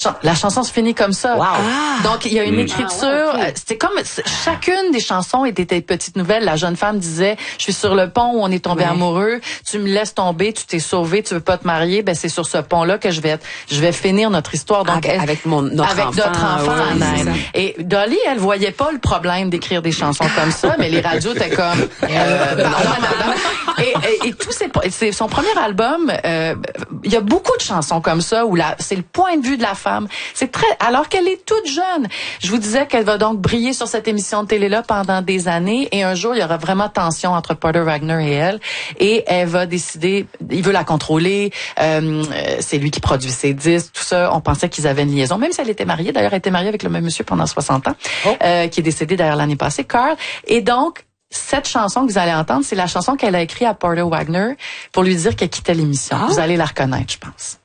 La chanson se finit comme ça. Wow. Donc, il y a une écriture. okay. C'était comme chacune des chansons était des petites nouvelles. La jeune femme disait, je suis sur le pont où on est tombé amoureux. Tu me laisses tomber, tu t'es sauvé, tu veux pas te marier. Ben, c'est sur ce pont-là que je vais finir notre histoire. Donc, avec notre enfant Anaïm. Et Dolly, elle voyait pas le problème d'écrire des chansons comme ça, mais les radios étaient comme, et tout c'est son premier album. Il y a beaucoup de chansons comme ça où c'est le point de vue de la femme. C'est alors qu'elle est toute jeune. Je vous disais qu'elle va donc briller sur cette émission de télé-là pendant des années, et un jour il y aura vraiment tension entre Porter Wagoner et elle, et elle va décider, il veut la contrôler. C'est lui qui produit ses disques, tout ça. On pensait qu'ils avaient une liaison, même si elle était mariée. D'ailleurs, elle était mariée avec le même monsieur pendant 60 ans, qui est décédé d'ailleurs l'année passée, Carl. Et donc, cette chanson que vous allez entendre, c'est la chanson qu'elle a écrite à Porter Wagoner pour lui dire qu'elle quittait l'émission. Vous allez la reconnaître, je pense.